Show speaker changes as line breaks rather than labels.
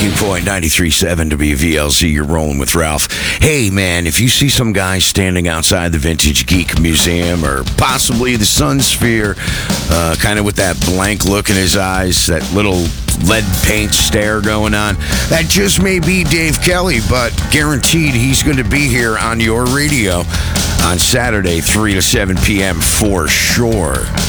Breaking Point 93.7 WVLZ, you're rolling with Ralph. Hey, man, if you see some guy standing outside the Vintage Geek Museum or possibly the Sun Sphere, kind of with that blank look in his eyes, that little lead paint stare going on, that just may be Dave Kelly, but guaranteed he's going to be here on your radio on Saturday, 3 to 7 p.m. for sure.